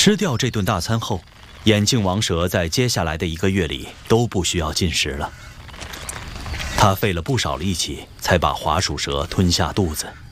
吃掉这顿大餐后，眼镜王蛇在接下来的1个月里都不需要进食了。他费了不少力气才把滑鼠蛇吞下肚子。